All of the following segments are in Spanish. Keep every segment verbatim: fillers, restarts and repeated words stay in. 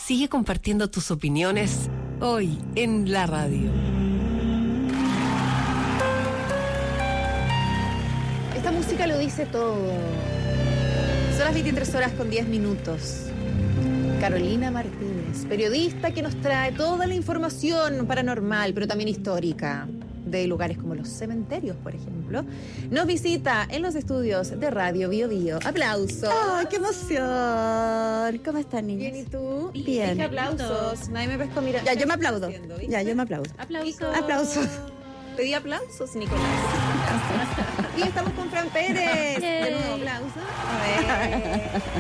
Sigue compartiendo tus opiniones hoy en la radio. Esta música lo dice todo. Son las veintitrés horas con diez minutos. Carolina Martínez, periodista que nos trae toda la información paranormal, pero también histórica, de lugares como los cementerios, por ejemplo, nos visita en los estudios de Radio Bio Bio. ¡Aplausos! ¡Ay, qué emoción! ¿Cómo están, niñas? Bien, ¿y tú? Bien. Dije aplausos. Nadie me pescó mirar. Ya, yo me aplaudo. Ya, yo me aplaudo. Aplausos. Aplausos. Pedí aplausos, Nicolás. Y estamos con Fran Pérez. De nuevo, aplausos. A ver.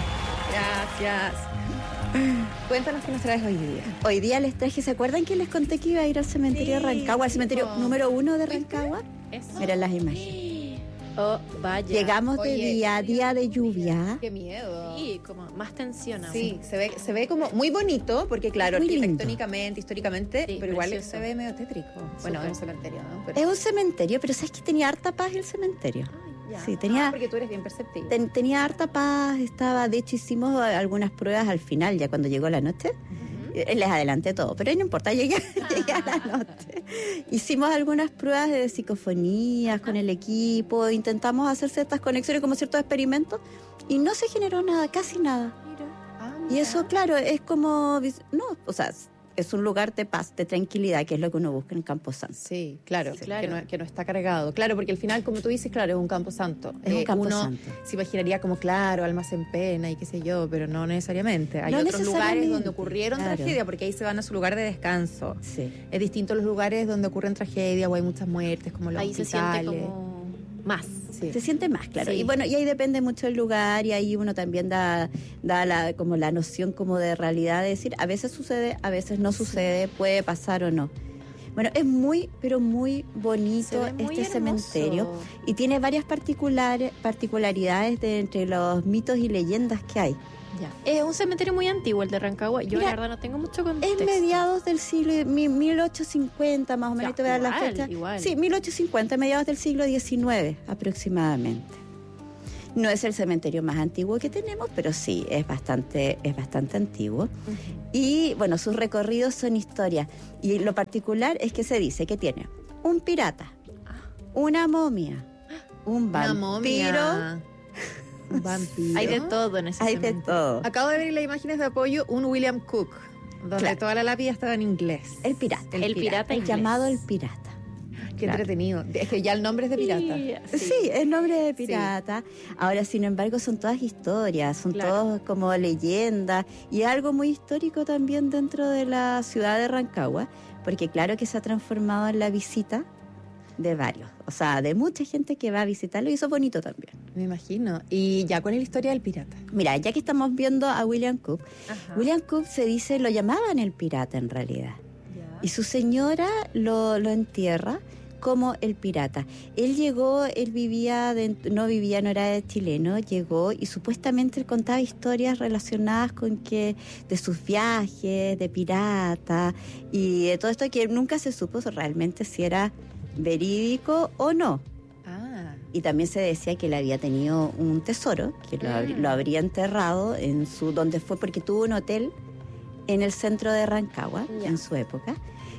Gracias. Cuéntanos qué nos traes hoy día. Hoy día les traje, ¿se acuerdan que les conté que iba a ir al cementerio Sí, de Rancagua, al cementerio rico. número uno de Rancagua? Eso. Miren las imágenes. Oh, vaya. Llegamos de Oye, día, día de lluvia. Qué miedo. Sí, como más tensión aún. Sí, se ve, se ve como muy bonito, porque claro, Muy lindo. arquitectónicamente, históricamente, Sí, pero igual precioso. se ve medio tétrico. Bueno, Súper. es un cementerio, ¿no? Pero, Es un cementerio, pero ¿sabes que tenía harta paz el cementerio? ya. Sí, tenía, Ah, porque tú eres bien perceptible. ten- tenía harta paz, estaba, de hecho hicimos algunas pruebas al final, ya cuando llegó la noche. Eh, Les adelanté todo, pero no importa, llegué, llegué a la noche. Hicimos algunas pruebas de psicofonías con el equipo, intentamos hacer ciertas conexiones, como ciertos experimentos, y no se generó nada, casi nada. Ah, Y mira. eso, claro, es como, vis- no, o sea, es un lugar de paz, de tranquilidad, que es lo que uno busca en Camposanto. Sí, claro, Sí, claro. Que, no, que no está cargado. Claro, porque al final, como tú dices, claro, es un campo santo. Es un campo uno santo. se imaginaría como, claro, almas en pena y qué sé yo, pero no necesariamente. Hay No otros lugares necesariamente, donde ocurrieron claro. tragedias, porque ahí se van a su lugar de descanso. Sí. Es distinto a los lugares donde ocurren tragedias o hay muchas muertes, como los Ahí se siente hospitales. como más. Sí. Se siente más, claro. Sí. Y bueno, y ahí depende mucho el lugar y ahí uno también da, da la, como la noción como de realidad de decir, a veces sucede, a veces no sucede, puede pasar o no. Bueno, es muy, pero muy Se bonito ve muy este hermoso. cementerio y tiene varias particulares, particularidades de entre los mitos y leyendas que hay. Ya. Es un cementerio muy antiguo el de Rancagua. Yo Mira, la verdad no tengo mucho Es contexto. mediados del siglo mi- mil ochocientos cincuenta, más o menos, Ya, te voy a dar la igual, fecha. igual. Sí, mil ochocientos cincuenta, mediados del siglo diecinueve aproximadamente. No es el cementerio más antiguo que tenemos, pero sí, es bastante, es bastante antiguo. Y bueno, sus recorridos son historias. Y lo particular es que se dice que tiene un pirata, una momia, un Una vampiro. momia. Un vampiro. Hay de todo en ese Hay de cementerio. todo. Acabo de ver en las imágenes de apoyo un William Cook, donde Claro. toda la lápida estaba en inglés. El pirata. El pirata El inglés. llamado el pirata. Qué Claro. entretenido. Es que ya el nombre es de pirata. Sí, Sí, es nombre de pirata. Ahora, sin embargo, son todas historias, son Claro. todos como leyendas y algo muy histórico también dentro de la ciudad de Rancagua, porque claro que se ha transformado en la visita de varios, o sea, de mucha gente que va a visitarlo y eso es bonito también. Me imagino. Y ya, ¿cuál es la historia del pirata? Mira, ya que estamos viendo a William Cook, Ajá. William Cook se dice, lo llamaban el pirata en realidad. Y su señora lo, lo entierra como el pirata. Él llegó, él vivía, de- no vivía, no era chileno, llegó y supuestamente él contaba historias relacionadas con que de sus viajes, de pirata y de todo esto que nunca se supo realmente si era verídico o no. Ah, Y también se decía que él había tenido un tesoro, que lo, habr- lo habría enterrado en su, donde fue, porque tuvo un hotel en el centro de Rancagua, Ya. en su época.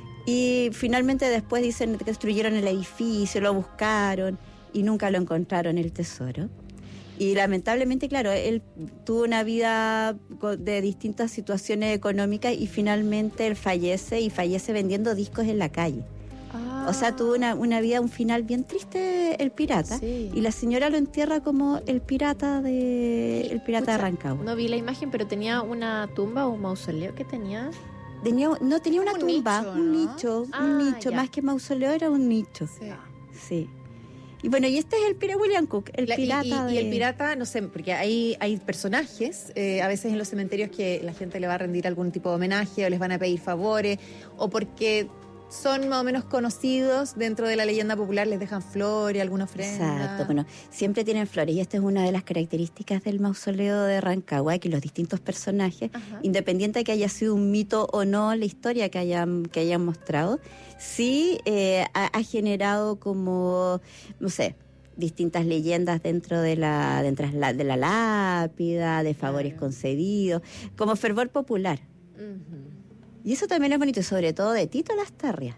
Y finalmente después dicen que destruyeron el edificio, lo buscaron y nunca lo encontraron el tesoro. Y lamentablemente, claro, él tuvo una vida co- de distintas situaciones económicas y finalmente él fallece y fallece vendiendo discos en la calle. O sea, tuvo una, una vida, un final bien triste el pirata. Sí. Y la señora lo entierra como el pirata de el pirata de Pucha, Rancagua. No vi la imagen, pero tenía una tumba o un mausoleo que tenía. Tenía, no tenía una Un tumba, nicho, un ¿no? nicho, Ah, un nicho, ya. más que mausoleo era un nicho. sí. Sí. Y bueno, y este es el pirata William Cook, el La- y- pirata y, y de... el pirata, no sé, porque hay, hay personajes, eh, a veces en los cementerios que la gente le va a rendir algún tipo de homenaje o les van a pedir favores, o porque son más o menos conocidos dentro de la leyenda popular, les dejan flores, alguna ofrenda. Exacto, bueno, siempre tienen flores y esta es una de las características del mausoleo de Rancagua, que los distintos personajes, Ajá. independiente de que haya sido un mito o no la historia que hayan, que hayan mostrado, sí eh, ha, ha generado como, no sé, distintas leyendas dentro de la, dentro de la, de la lápida, de favores Claro. concedidos, como fervor popular. Y eso también es bonito, y sobre todo de Tito Lastarria.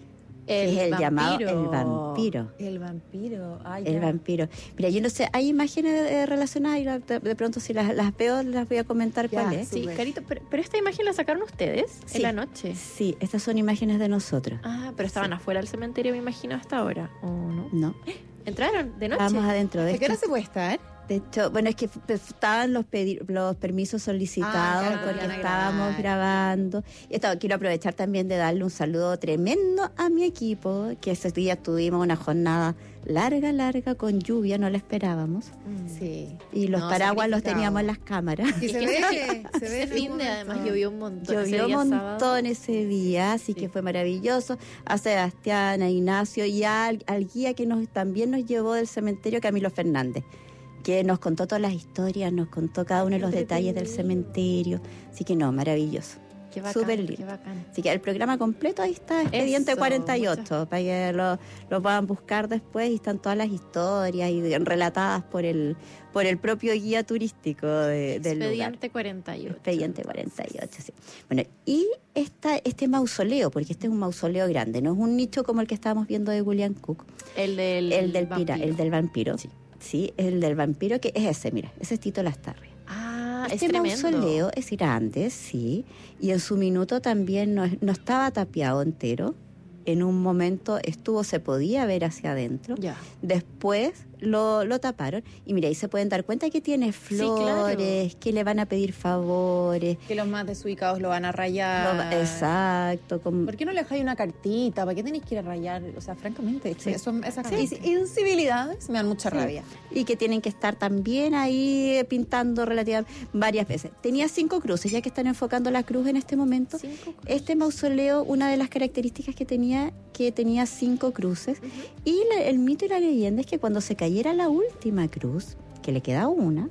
El, que es el vampiro. llamado el vampiro. El vampiro. Ay, El ya. vampiro. Mira, yo no sé, hay imágenes eh, relacionadas y la- de, de pronto si las, las veo las voy a comentar Ya, cuál es. Sí, Súper. Carito, pero, pero esta imagen la sacaron ustedes Sí. en la noche. Sí, estas son imágenes de nosotros. Ah, pero estaban afuera del cementerio, me imagino, hasta ahora, ¿o no? No, ¿Entraron de noche? vamos adentro de ¿A qué hora esto. se puede estar? De hecho, bueno, es que f- estaban los, pedi- los permisos solicitados Ah, claro, porque iban a estábamos grabar. grabando. Y esto, quiero aprovechar también de darle un saludo tremendo a mi equipo, que ese día tuvimos una jornada larga, larga, con lluvia, no la esperábamos. Sí. Y los No, paraguas los sacrificado. teníamos en las cámaras. Y se ve, se ve Ese en fin algún de momento. además llovió un montón. ese Llovió día un sábado. montón ese día, así Sí. que fue maravilloso. A Sebastián, a Ignacio y al, al guía que nos también nos llevó del cementerio, Camilo Fernández, que nos contó todas las historias, nos contó cada uno de los detalles del cementerio. Así que no, maravilloso. Qué bacán, Súper lindo. qué bacán. Así que el programa completo ahí está, Expediente Eso, cuarenta y ocho, para que lo, lo puedan buscar después, y están todas las historias y de- relatadas por el por el propio guía turístico de- del lugar. Expediente cuarenta y ocho. Expediente cuarenta y ocho, sí. Bueno, y esta, este mausoleo, porque este es un mausoleo grande, no es un nicho como el que estábamos viendo de William Cook, El del el del pira, vampiro. el del vampiro. Sí. Sí, el del vampiro, que es ese, mira, ese es Tito Lastarria. Ah, Este es tremendo. mausoleo es grande, sí, y en su minuto también no, es- no estaba tapiado entero. En un momento estuvo, se podía ver hacia adentro. Ya. Después lo, lo taparon. Y mira, ahí se pueden dar cuenta que tiene flores, que le van a pedir favores. Que los más desubicados lo van a rayar. Lo- exacto. Con, ¿Por qué no le dejáis una cartita? ¿Para qué tenéis que ir a rayar? O sea, francamente, Sí. eso, esas Sí. incivilidades me dan mucha Sí. rabia. y que tienen que estar también ahí eh, pintando relativamente varias veces. Tenía cinco cruces, ya que están enfocando la cruz en este momento. Cinco cruces. Este mausoleo, una de las características que tenía, que tenía cinco cruces, y la- el mito y la leyenda es que cuando se cayera la última cruz, que le queda una,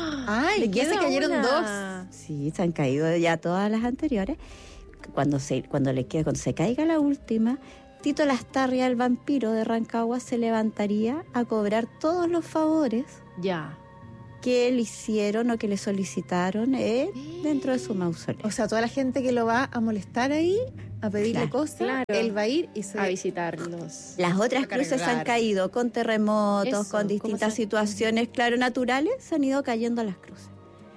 Ay, Le ya se queda cayeron una. dos. sí, se han caído ya todas las anteriores, cuando se, cuando le quede, cuando se caiga la última, Tito Lastarria, el vampiro de Rancagua, se levantaría a cobrar todos los favores Ya. que le hicieron o que le solicitaron eh, dentro de su mausoleo. O sea, toda la gente que lo va a molestar ahí, a pedirle Claro. cosas, Claro. él va a ir y se... A visitarlos. Las otras a cruces cargar. han caído con terremotos, Eso, con ¿cómo distintas se- situaciones, claro, naturales, se han ido cayendo las cruces.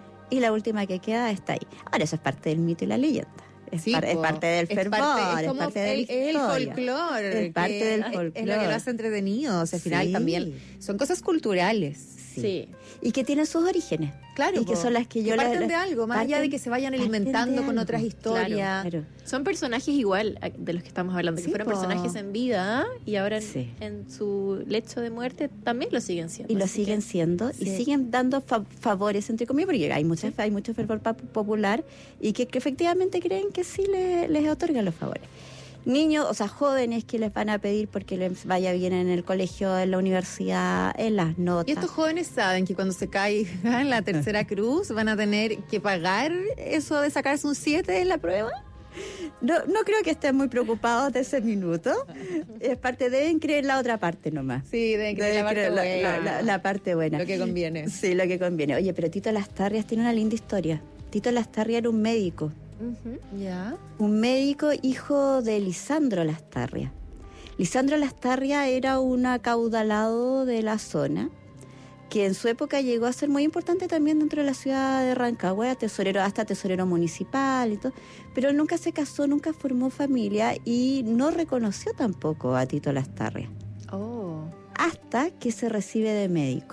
Y la última que queda está ahí. Ahora, eso es parte del mito y la leyenda. Es, Sí, par- es po. parte del Es fervor, parte- es como parte de la el, es el historia. folclore. Es parte que del es- Es lo que folclore. lo hace entretenido. O sea, al final Sí. también son cosas culturales. Sí. Sí. Y que tienen sus orígenes. Claro. Y que po. son las que yo parten la- de algo, más allá parten- de que se vayan parten alimentando de con algo. otras historias. Claro. Son personajes igual a- de los que estamos hablando, Sí, que fueron po. personajes en vida y ahora en, Sí. en su lecho de muerte también lo siguen siendo. Y lo así siguen que- siendo y sí. siguen dando fa- favores, entre comillas, porque hay, mucha, hay mucho fervor pa- popular y que, que efectivamente creen que sí le- les otorgan los favores. Niños, o sea, jóvenes que les van a pedir porque les vaya bien en el colegio, en la universidad, en las notas. Y estos jóvenes saben que cuando se caiga en la tercera cruz van a tener que pagar eso de sacarse un siete en la prueba. No, no creo que estén muy preocupados de ese minuto. Es parte, deben creer la otra parte nomás. Sí, deben creer la Deben parte creer la, buena. la- la- la parte buena. Lo que conviene. Sí, lo que conviene. Oye, pero Tito Lastarria tiene una linda historia. Tito Lastarria era un médico. Ujú. Ya. Un médico hijo de Lisandro Lastarria. Lisandro Lastarria era un acaudalado de la zona que en su época llegó a ser muy importante también dentro de la ciudad de Rancagua, tesorero, hasta tesorero municipal y todo, pero él nunca se casó, nunca formó familia y no reconoció tampoco a Tito Lastarria, Oh. hasta que se recibe de médico.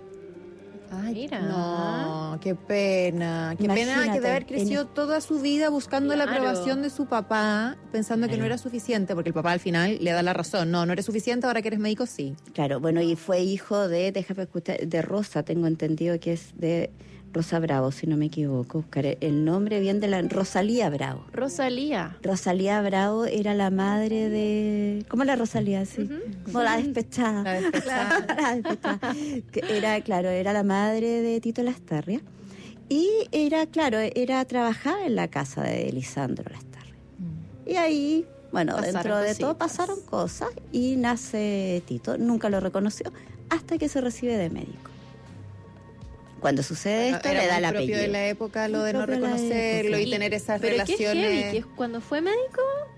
Ay, Mira. no, qué pena. Qué pena Imagínate, que de haber crecido toda su vida buscando la Claro. aprobación de su papá, pensando que Claro. no era suficiente, porque el papá al final le da la razón. No, no eres suficiente, ahora que eres médico, sí. Claro, bueno, y fue hijo de, déjame escuchar, de Rosa, tengo entendido que es de Rosa Bravo, si no me equivoco, buscaré el nombre bien de la Rosalía Bravo. Rosalía. Rosalía Bravo era la madre de... ¿Cómo la Rosalía? Sí. Como la despechada. La despechada. La despechada. Que era, claro, era la madre de Tito Lastarria. Y era, claro, era trabajar en la casa de Lisandro Lastarria. Y ahí, bueno, Pasaron dentro de todo cositas. pasaron cosas y nace Tito. Nunca lo reconoció hasta que se recibe de médico. Cuando sucede esto, Era le da muy el propio apellido. de la época lo Muy de no propio de la reconocerlo época. y tener esas Pero qué relaciones. heavy, que cuando fue médico,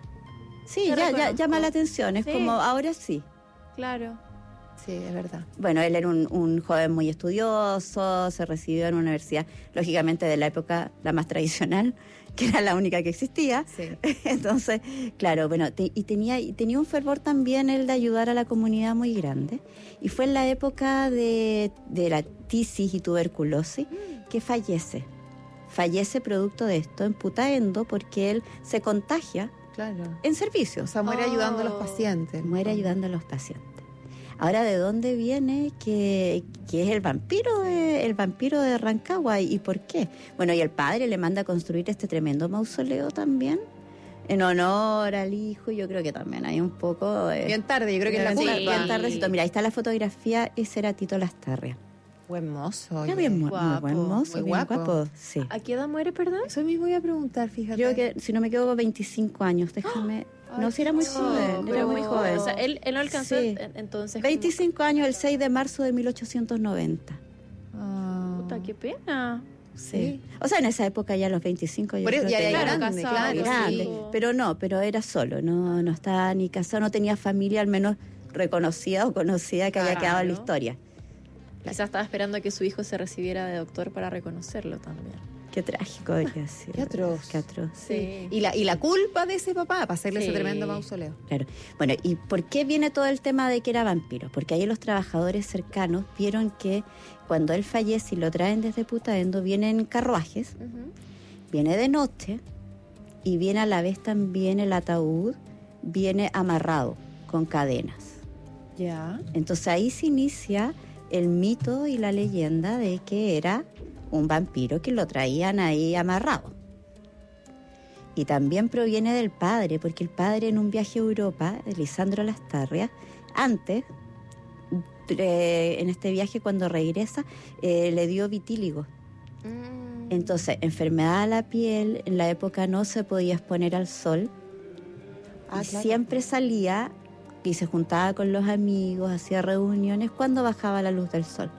Sí, Te ya, ya reconozco. llama la atención, es Sí. como ahora sí. claro. Sí, es verdad. Bueno, él era un, un joven muy estudioso, se recibió en una universidad, lógicamente de la época la más tradicional, que era la única que existía. Sí. Entonces, claro, bueno, te- y tenía y tenía un fervor también el de ayudar a la comunidad muy grande. Y fue en la época de, de la tisis y tuberculosis que fallece. Fallece producto de esto en Putaendo porque él se contagia Claro. en O servicios. sea, muere Oh. ayudando a los pacientes. Muere ayudando a los pacientes. Ahora, ¿de dónde viene que, que es el vampiro de, el vampiro de Rancagua y, y por qué? Bueno, y el padre le manda a construir este tremendo mausoleo también en honor al hijo. Yo creo que también hay un poco de... Bien tarde, yo creo que es la Sí, culpa. bien tardecito. Mira, ahí está la fotografía, ese era Tito Lastarria. Buen mozo. Era oye. bien mu- muy guapo, buen mozo, muy bien guapo. guapo. Sí. ¿A qué edad muere, perdón? Eso mismo iba a preguntar, fíjate. Yo que, si no me equivoco, veinticinco años, déjame... no, si era muy joven, era muy joven. O sea, él, él no alcanzó Sí. en- entonces. veinticinco años, el seis de marzo de mil ochocientos noventa. Ah, como- Puta, qué pena. Sí. O sea, en esa época ya a los veinticinco yo Por eso creo ya que era era grande, casado, claro. grande. sí. Pero no, pero era solo, no, no estaba ni casado, no tenía familia al menos reconocida o conocida que había Claro. quedado en la historia. Quizás estaba esperando que su hijo se recibiera de doctor para reconocerlo también. Qué trágico había sido. Qué atroz. Qué atroz. Sí. Y la, y la culpa de ese papá para hacerle Sí. ese tremendo mausoleo. Claro. Bueno, ¿y por qué viene todo el tema de que era vampiro? Porque ahí los trabajadores cercanos vieron que cuando él fallece y lo traen desde Putaendo, vienen carruajes, Ujú. viene de noche y viene a la vez también el ataúd, viene amarrado con cadenas. Ya. Entonces ahí se inicia el mito y la leyenda de que era un vampiro que lo traían ahí amarrado. Y también proviene del padre, porque el padre en un viaje a Europa, de Lisandro Lastarria, antes, eh, en este viaje cuando regresa, eh, le dio vitíligo. Mm. Entonces, enfermedad a la piel, en la época no se podía exponer al sol, Ah, y claro. siempre salía y se juntaba con los amigos, hacía reuniones cuando bajaba la luz del sol.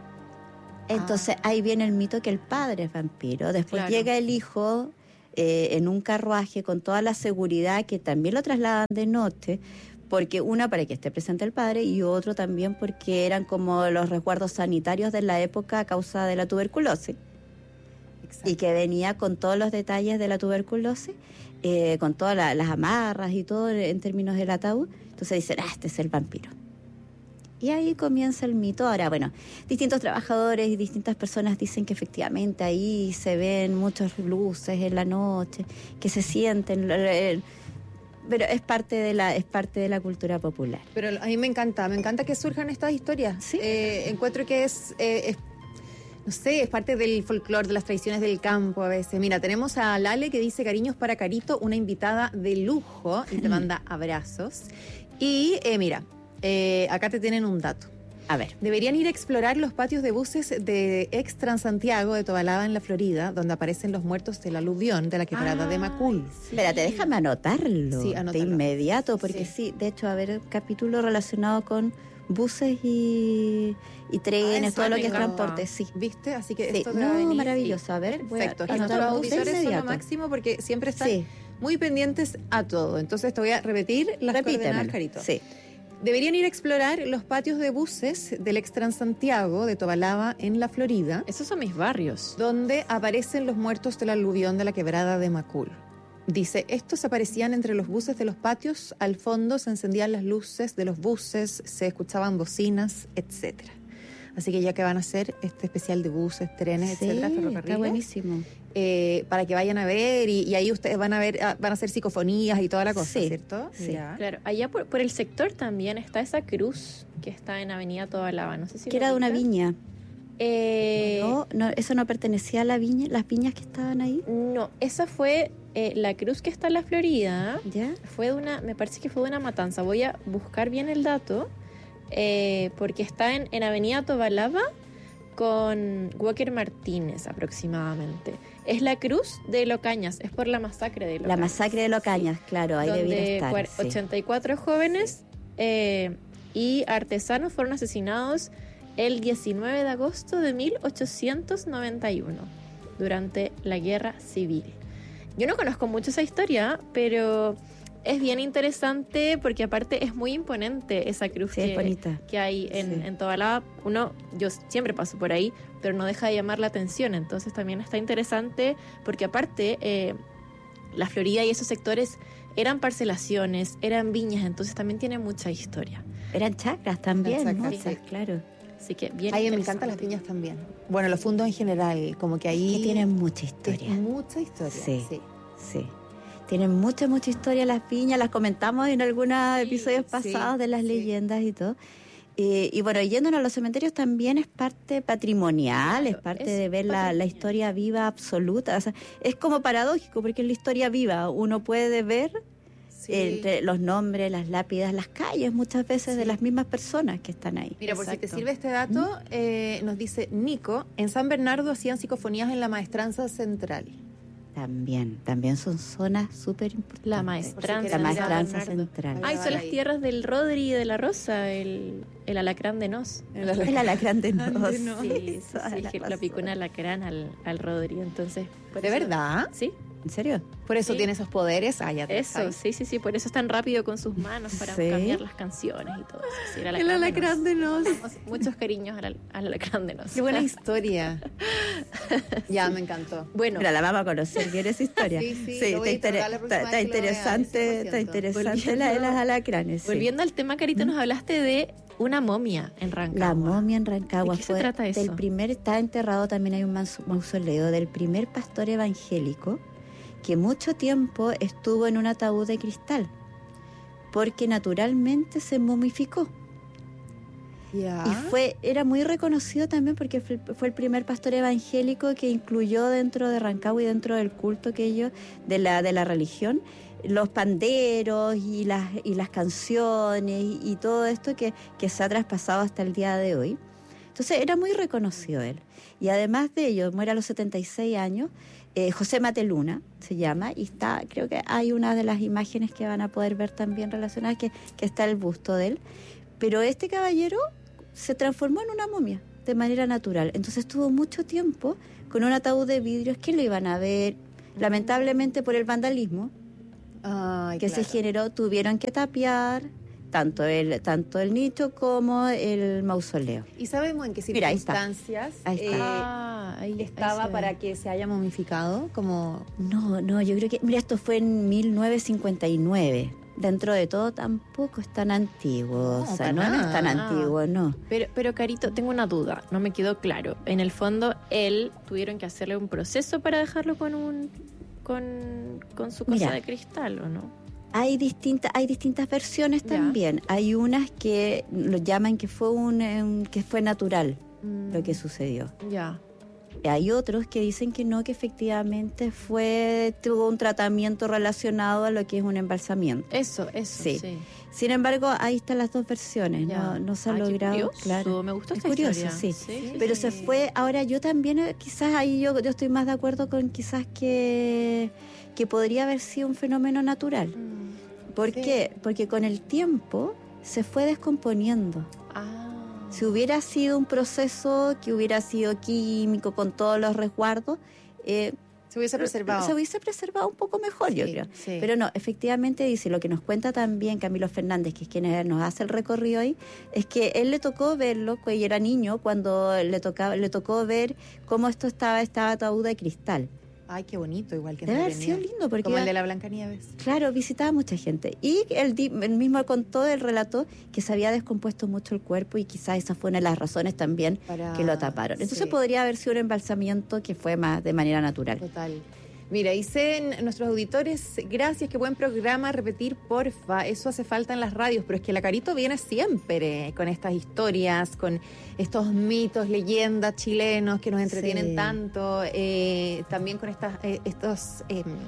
Entonces Ah. ahí viene el mito que el padre es vampiro. Después Claro. llega el hijo eh, en un carruaje con toda la seguridad que también lo trasladan de noche, porque una para que esté presente el padre y otro también porque eran como los resguardos sanitarios de la época a causa de la tuberculosis. Exacto. Y que venía con todos los detalles de la tuberculosis, eh, con todas la- las amarras y todo en términos del ataúd. Entonces dicen, ah, este es el vampiro. Y ahí comienza el mito. Ahora, bueno, distintos trabajadores y distintas personas dicen que efectivamente ahí se ven muchas luces en la noche, que se sienten, eh, pero es parte de la es parte de la cultura popular. Pero a mí me encanta, me encanta que surjan estas historias. Sí. Eh, encuentro que es, eh, es, no sé, es parte del folclore, de las tradiciones del campo a veces. Mira, tenemos a Lale que dice cariños para Carito, una invitada de lujo y te manda abrazos. Y eh, mira, eh, acá te tienen un dato. A ver, Deberían ir a explorar los patios de buses de ex Transantiago de Tobalaba en la Florida, donde aparecen los muertos del aluvión de la quebrada de Macul. Sí. espérate, déjame anotarlo, Sí, de anótalo. inmediato, porque Sí. sí. de hecho, a ver, capítulo relacionado con buses y, y trenes, Ah, todo lo que es exacto. transporte, sí. ¿Viste? Así que Sí, esto te va a no, venir. maravilloso. A ver, voy a Perfecto. Y nuestros anotarlo de auditores son lo inmediato. máximo porque siempre están Sí, muy pendientes a todo. Entonces te voy a repetir las coordenadas, repítemelo. Carito. Sí. Deberían ir a explorar los patios de buses del ex Transantiago de Tobalaba en la Florida, Esos son mis barrios. donde aparecen los muertos del aluvión de la quebrada de Macul. Dice, estos aparecían entre los buses de los patios, al fondo se encendían las luces de los buses, se escuchaban bocinas, etcétera. Así que ya que van a hacer este especial de buses, trenes, Sí, etcétera, está ferrocarriles, buenísimo. eh, para que vayan a ver y, y ahí ustedes van a ver, ah, van a hacer psicofonías y toda la cosa, Sí, ¿cierto? sí. Ya. Claro, allá por, por el sector también está esa cruz que está en Avenida Tobalaba. No sé si Que lo era de una ubicas. viña. Eh, No, no, eso no pertenecía a la viña, las viñas que estaban ahí, no, esa fue eh, la cruz que está en la Florida. ¿ya? Fue de una, me parece que fue de una matanza. Voy a buscar bien el dato eh, porque está en, en Avenida Tobalaba con Walker Martínez aproximadamente. Es la cruz de Locañas, es por la masacre de Locañas. La masacre de Locañas, claro, ahí debiera donde estar. cuar- sí. ochenta y cuatro jóvenes eh, y artesanos fueron asesinados el diecinueve de agosto de mil ochocientos noventa y uno, durante la Guerra Civil. Yo no conozco mucho esa historia, pero es bien interesante porque aparte es muy imponente esa cruz Sí, es que, bonita. que hay en, Sí. en Tobalaba. Uno, yo siempre paso por ahí, pero no deja de llamar la atención. Entonces también está interesante porque aparte eh, la Florida y esos sectores eran parcelaciones, eran viñas, entonces también tiene mucha historia. Eran chacras también, Eran chacras, muchas, sí. claro. Así que bien Ay, me interesante. encantan las piñas también. Bueno, los fundos en general, como que ahí... Que tienen mucha es historia. mucha historia. Sí. Sí. Sí. Tienen mucha, mucha historia las piñas, las comentamos en algunos episodios pasados sí, de las sí. leyendas y todo. Eh, y bueno, yéndonos a los cementerios también es parte patrimonial, Claro, es parte es de ver la, la patrimonial. historia viva absoluta. O sea, es como paradójico porque es la historia viva. Uno puede ver Sí. entre los nombres, las lápidas, las calles, muchas veces de Sí. las mismas personas que están ahí. Mira, por si te Exacto. sirve este dato, eh, nos dice Nico, en San Bernardo hacían psicofonías en la Maestranza Central. También, también son zonas súper importantes. La maestranza. La maestranza Bernardo. central. Ay, son las Ahí. tierras del Rodri y de la Rosa, el, el alacrán de Nos. El alacrán de Nos. de Nos. Sí, sí, Toda sí, la que lo razón. picó un alacrán al, al Rodri, entonces... por ¿De eso- verdad? Sí, ¿En serio? Por eso Sí. tiene esos poderes. Ah, ya te eso, sabes. sí, sí, sí, por eso es tan rápido con sus manos para Sí. cambiar las canciones y todo eso. Sí, El alacrán de Nos. Muchos cariños al, al alacrán de Nos. Qué buena historia. Ya, me encantó. Bueno, Mira, la vamos a conocer bien esa historia. Sí, sí, lo voy a está, interrogar la próxima está- vez está que lo vea, interesante, cien por está ciento. interesante la de las alacranes. sí. volviendo al tema, Carita, nos hablaste de una momia en Rancagua. La momia en Rancagua ¿De qué se fue trata eso? del primer, está enterrado, también hay un maus- mausoleo del primer pastor evangélico que mucho tiempo estuvo en un ataúd de cristal, porque naturalmente se momificó. Ya. Y fue, era muy reconocido también porque fue, fue el primer pastor evangélico que incluyó dentro de Rancagua y dentro del culto que ellos, de la, de la religión, los panderos y las, y las canciones y, y todo esto que, que se ha traspasado hasta el día de hoy. Entonces era muy reconocido él. Y además de ello, muere a los setenta y seis años, eh, José Mateluna se llama, y está, creo que hay una de las imágenes que van a poder ver también relacionadas, que, que está el busto de él. Pero este caballero se transformó en una momia de manera natural. Entonces estuvo mucho tiempo con un ataúd de vidrios que lo iban a ver. Lamentablemente por el vandalismo Ay, que claro. se generó, tuvieron que tapiar tanto el tanto el nicho como el mausoleo. ¿Y sabemos en qué Mira, ahí está. circunstancias Ahí está. eh, Ah, ahí, ahí estaba se ve. para que se haya momificado? Como... No, no, yo creo que, mira, esto fue en mil novecientos cincuenta y nueve. Dentro de todo tampoco es tan antiguo, No, o sea, para no, no es tan nada. antiguo, no. Pero, pero Carito, tengo una duda, no me quedó claro. En el fondo, él tuvieron que hacerle un proceso para dejarlo con un con, con su cosa Mira. de cristal, ¿o no? Hay distintas, hay distintas versiones Ya. también. Hay unas que lo llaman que fue un, un- que fue natural Mm, lo que sucedió. Ya. Hay otros que dicen que no, que efectivamente fue tuvo un tratamiento relacionado a lo que es un embalsamiento. Eso, eso, sí. Sí. Sin embargo, ahí están las dos versiones, Ya. no, no se ha Ay, qué logrado, curioso, claro. me gustó Es esta curioso, historia. sí. Pero se fue, ahora yo también, eh, quizás ahí yo, yo estoy más de acuerdo con quizás que, que podría haber sido un fenómeno natural. Mm. ¿Por Sí. qué? Porque con el tiempo se fue descomponiendo. Ah. Si hubiera sido un proceso que hubiera sido químico con todos los resguardos, eh, Se hubiese preservado. se hubiese preservado un poco mejor, yo Sí, creo. sí. Pero no, efectivamente dice, lo que nos cuenta también Camilo Fernández, que es quien nos hace el recorrido ahí, es que él le tocó verlo cuando era niño, cuando le tocaba, le tocó ver cómo esto estaba, estaba ataúd de cristal. Ay, qué bonito, igual que Debe haber entretenido. sido lindo, porque Como iba- el de la Blancanieves. claro, visitaba mucha gente. Y él, di- él mismo contó, el relato, que se había descompuesto mucho el cuerpo y quizás esa fue una de las razones también Para- que lo taparon. Entonces sí. podría haber sido un embalsamiento que fue más de manera natural. Total. Mira, dicen nuestros auditores, gracias, qué buen programa, repetir porfa, eso hace falta en las radios, pero es que la Carito viene siempre con estas historias, con estos mitos, leyendas chilenos que nos entretienen Sí. tanto, eh, también con estas, eh, estos eh,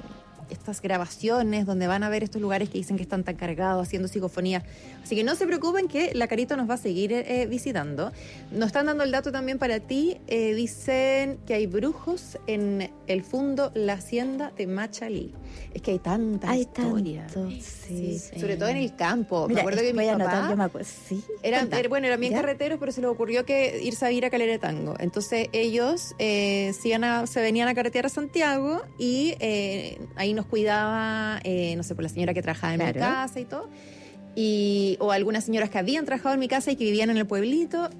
estas grabaciones donde van a ver estos lugares que dicen que están tan cargados, haciendo psicofonía. Así que no se preocupen que la Carito nos va a seguir eh, visitando. Nos están dando el dato también para ti. Eh, dicen que hay brujos en el fondo La Hacienda de Machalí. Es que hay tantas Hay historias. tanto, sí, sí. Sobre todo en el campo. Mira, me acuerdo que voy mi a papá... anotar, yo me acuerdo. Sí, Eran, cuenta. er, bueno, eran bien ¿Ya? carreteros, pero se les ocurrió que irse a ir a Calera de Tango. Entonces ellos eh, se, iban a, se venían a carretear a Santiago y eh, ahí nos cuidaba, eh, no sé, por la señora que trabajaba en Claro. mi casa y todo. Y, o algunas señoras que habían trabajado en mi casa y que vivían en el pueblito.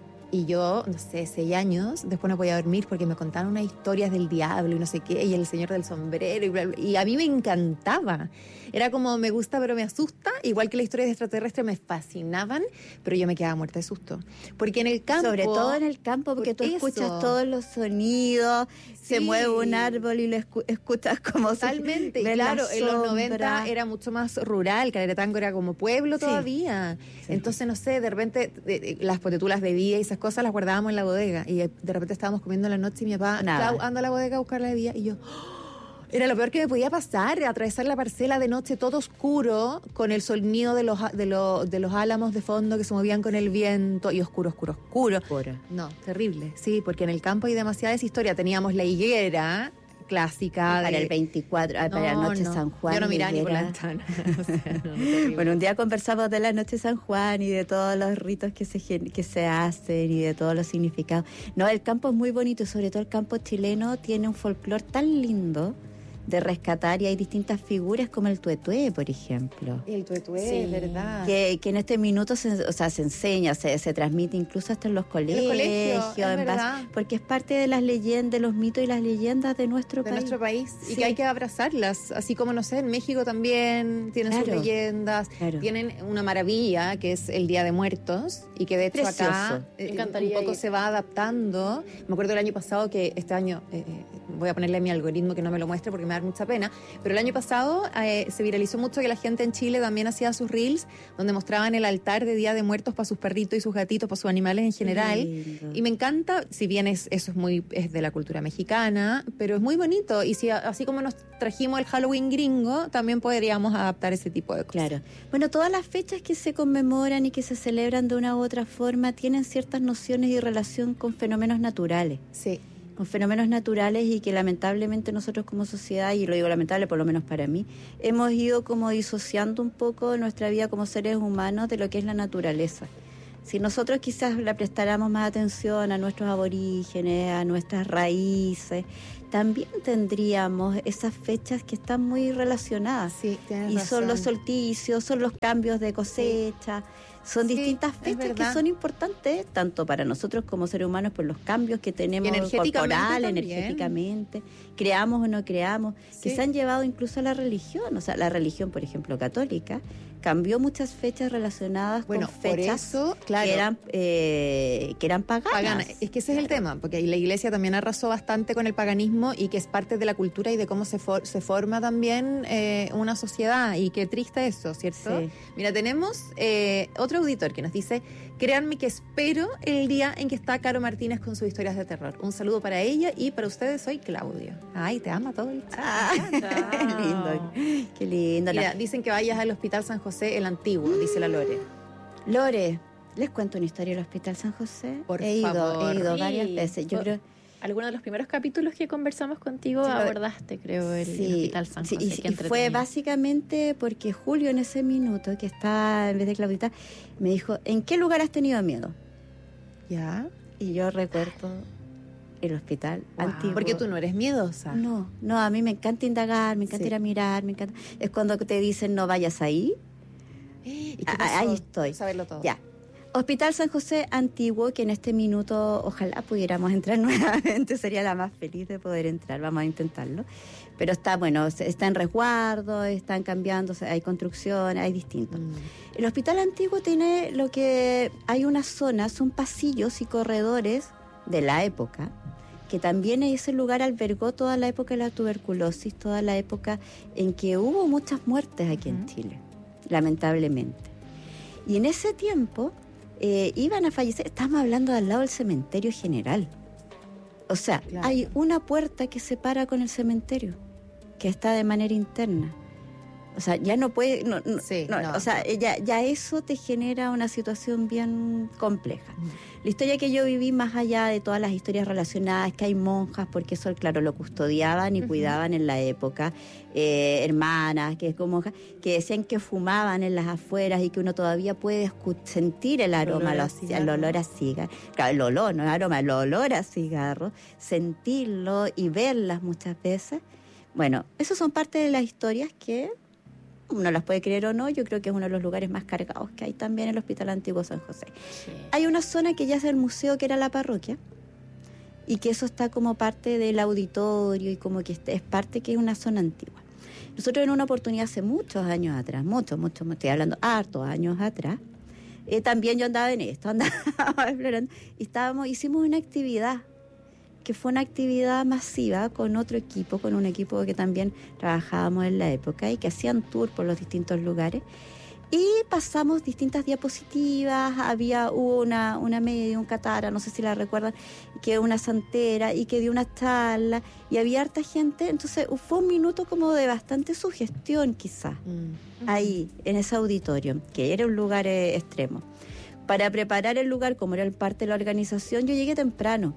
Y yo, no sé, seis años, después no podía dormir porque me contaron unas historias del diablo y no sé qué, y el señor del sombrero, y, bla, bla, y a mí me encantaba. Era como, me gusta pero me asusta, igual que las historias de extraterrestres me fascinaban, pero yo me quedaba muerta de susto. Porque en el campo... Sobre todo en el campo, porque por tú escuchas eso. todos los sonidos, se Sí. mueve un árbol y lo escu- escuchas como se- Totalmente, y ves la claro, en los sombra. noventa era mucho más rural, Calera de Tango era como pueblo Sí. todavía. Sí. Entonces, no sé, de repente eh, eh, las potetulas bebía y esas cosas las guardábamos en la bodega. Y eh, de repente estábamos comiendo en la noche y mi papá, Nada. Clau, anda a la bodega a buscar la bebida. Y yo, ¡oh! Era lo peor que me podía pasar, atravesar la parcela de noche todo oscuro, con el sonido de los, de los, de los álamos de fondo que se movían con el viento, y oscuro, oscuro, oscuro. Oscuro. No, terrible, sí, porque en el campo hay demasiadas historias. Teníamos la higuera clásica. Para de- el veinticuatro, ah, para la No, noche no. San Juan. Yo no miraba ni por la Higuera. ventana. O sea, no, terrible. Bueno, un día conversamos de la noche de San Juan y de todos los ritos que se, gen- que se hacen y de todos los significados. No, el campo es muy bonito y sobre todo el campo chileno tiene un folclore tan lindo de rescatar, y hay distintas figuras como el tuetué, por ejemplo. El tuetué, Sí. es verdad. Que, que en este minuto se, o sea, se enseña, se, se transmite incluso hasta en los colegios, colegios, es en base- verdad. porque es parte de las leyendas, de los mitos y las leyendas de nuestro de país. nuestro país y Sí. que hay que abrazarlas, así como, no sé, en México también tienen sus Claro. leyendas, Claro. tienen una maravilla que es el Día de Muertos y que de hecho acá Precioso. eh, Me encantaría un poco ir. se va adaptando. Me acuerdo el año pasado que este año, eh, eh, voy a ponerle a mi algoritmo que no me lo muestre porque me da mucha pena, pero el año pasado eh, se viralizó mucho que la gente en Chile también hacía sus reels donde mostraban el altar de Día de Muertos para sus perritos y sus gatitos, para sus animales en general. Lindo. Y me encanta, si bien es, eso es muy es de la cultura mexicana, pero es muy bonito. Y si así como nos trajimos el Halloween gringo, también podríamos adaptar ese tipo de cosas. Claro. Bueno, todas las fechas que se conmemoran y que se celebran de una u otra forma tienen ciertas nociones y relación con fenómenos naturales. Sí. Con fenómenos naturales y que lamentablemente nosotros como sociedad, y lo digo lamentable por lo menos para mí, hemos ido como disociando un poco nuestra vida como seres humanos de lo que es la naturaleza. Si nosotros quizás le prestáramos más atención a nuestros aborígenes, a nuestras raíces, también tendríamos esas fechas que están muy relacionadas. Sí, tienes Y son los razón. solsticios, son los cambios de cosecha, son Sí, distintas es fechas que verdad. son importantes tanto para nosotros como seres humanos por los cambios que tenemos energéticamente corporal, también. energéticamente, creamos o no creamos, que Sí. se han llevado incluso a la religión. O sea, la religión, por ejemplo, católica, cambió muchas fechas relacionadas Bueno, con por fechas eso, claro. que eran eh, que eran paganas. Pagana. Es que ese es el tema, porque la iglesia también arrasó bastante con el paganismo y que es parte de la cultura y de cómo se, for- se forma también eh, una sociedad. Y qué triste eso, ¿cierto? Sí. Mira, tenemos eh, otro auditor que nos dice, créanme que espero el día en que está Caro Martínez con sus historias de terror. Un saludo para ella y para ustedes, soy Claudio. Ay, te ama todo el chat. Ah, qué lindo, qué lindo. Mira, dicen que vayas al Hospital San José, el antiguo, dice la Lore. Lore, ¿les cuento una historia del Hospital San José? Por he ido, favor. he ido Sí. varias veces. Yo Por- creo Alguno de los primeros capítulos que conversamos contigo Sí, lo de- abordaste, creo, el, el Hospital San sí, José. y- Qué y, fue entretenido. básicamente porque Julio en ese minuto que estaba en vez de Claudita me dijo, ¿en qué lugar has tenido miedo? ¿Ya? Y yo recuerdo el hospital Wow. antiguo. Porque tú no eres miedosa. No, no, a mí me encanta indagar, me encanta Sí. ir a mirar, me encanta. Es cuando te dicen no vayas ahí. ¿Y qué Ah, pasó? ahí estoy. Saberlo todo. Ya. Hospital San José antiguo, que en este minuto ojalá pudiéramos entrar nuevamente, sería la más feliz de poder entrar, vamos a intentarlo. Pero está, bueno, se- está en resguardo, están cambiando, hay construcción, hay distinto. Mm. El hospital antiguo tiene lo que, hay unas zonas, son pasillos y corredores de la época, que también ese lugar albergó toda la época de la tuberculosis, toda la época en que hubo muchas muertes aquí en Ujú. Chile, lamentablemente. Y en ese tiempo eh, iban a fallecer, estamos hablando al lado del cementerio general. O sea, Claro. hay una puerta que separa con el cementerio. que está de manera interna. O sea, ya no puede, no, no, Sí, no, no. o sea, ya, ya eso te genera una situación bien compleja. La historia que yo viví, más allá de todas las historias relacionadas, que hay monjas, porque eso, claro, lo custodiaban y Ujú. cuidaban en la época, eh, hermanas, que es como monjas, que decían que fumaban en las afueras y que uno todavía puede escu- sentir el aroma, olor a los- cigarro. el olor a cigarro, claro, el olor, no el aroma, el olor a cigarro, sentirlo y verlas muchas veces. Bueno, esos son parte de las historias que uno las puede creer o no, yo creo que es uno de los lugares más cargados que hay también en el Hospital Antiguo San José. Sí. Hay una zona que ya es el museo, que era la parroquia, y que eso está como parte del auditorio y como que este- es parte que es una zona antigua. Nosotros en una oportunidad hace muchos años atrás, muchos, muchos, me estoy hablando hartos años atrás, eh, también yo andaba en esto, andaba explorando, y estábamos, hicimos una actividad que fue una actividad masiva con otro equipo, con un equipo que también trabajábamos en la época y que hacían tour por los distintos lugares. Y pasamos distintas diapositivas, había hubo una, una media, un catara, no sé si la recuerdan, que una santera y que dio una charla y había harta gente, entonces fue un minuto como de bastante sugestión quizás, Mm. ahí, en ese auditorio, que era un lugar eh, extremo. Para preparar el lugar, como era el parte de la organización, yo llegué temprano.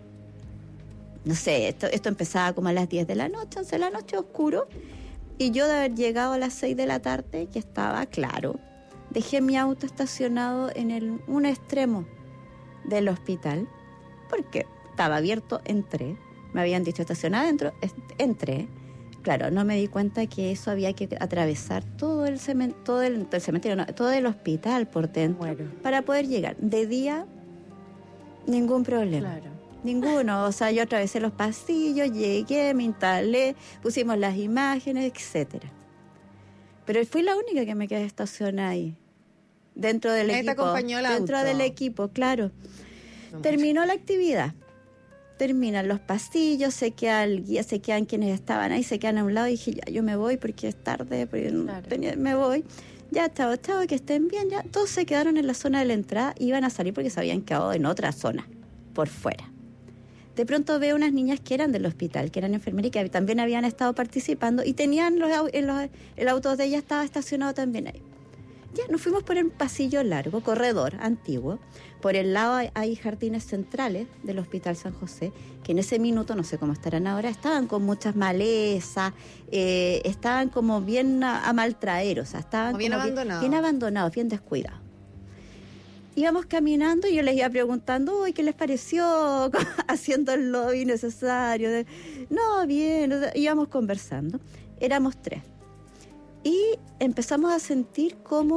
No sé, esto, esto empezaba como a las diez de la noche, once de la noche, oscuro. Y yo de haber llegado a las seis de la tarde, que estaba claro, dejé mi auto estacionado en el, un extremo del hospital, porque estaba abierto, entré. Me habían dicho estacionar adentro, est- entré. Claro, no me di cuenta que eso había que atravesar todo el cementerio, todo el, el cementerio, no, todo el hospital por dentro, Bueno. para poder llegar. De día, ningún problema. Claro. Ninguno, o sea, yo atravesé los pasillos, llegué, me instalé, pusimos las imágenes, etcétera. Pero fui la única que me quedé estacionada ahí, dentro del Nadie te equipo. acompañó al dentro auto. del equipo, claro. No, Terminó la actividad. Terminan los pasillos, se queda el guía, se quedan quienes estaban ahí, se quedan a un lado y dije, ya, yo me voy porque es tarde, porque no Claro. tenía- me voy. Ya, chao, chao, que estén bien, ya. Todos se quedaron en la zona de la entrada, iban a salir porque se habían quedado en otra zona, por fuera. De pronto veo unas niñas que eran del hospital, que eran enfermeras y que también habían estado participando y tenían los, au- en los- el auto de ellas estaba estacionado también ahí. Ya, nos fuimos por un pasillo largo, corredor antiguo. Por el lado hay, hay jardines centrales del Hospital San José, que en ese minuto, no sé cómo estarán ahora, estaban con muchas malezas, eh, estaban como bien a, a maltraer, o sea, estaban Como bien como abandonados. bien abandonados, bien descuidados. Íbamos caminando y yo les iba preguntando, uy, ¿qué les pareció? Haciendo el lobby necesario. De, no, bien, o sea, íbamos conversando. Éramos tres. Y empezamos a sentir cómo